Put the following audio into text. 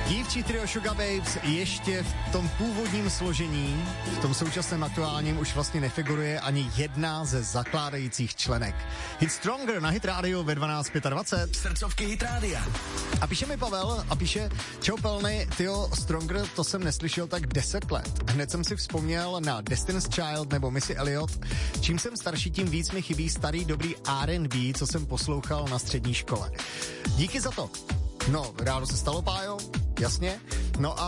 Dívčí trio Sugar Babes ještě v tom původním složení, v tom současném aktuálním už vlastně nefiguruje ani jedna ze zakládajících členek. Hit Stronger na Hit Radio ve 12:25. Srdcovky Hit Rádia. A píše mi Pavel a píše: čau Pelny, tyjo, Stronger, to jsem neslyšel tak 10 let. Hned jsem si vzpomněl na Destiny's Child nebo Missy Elliott. Čím jsem starší, tím víc mi chybí starý dobrý R&B, co jsem poslouchal na střední škole. Díky za to. No, rádo se stalo, Pájo, jasně. No a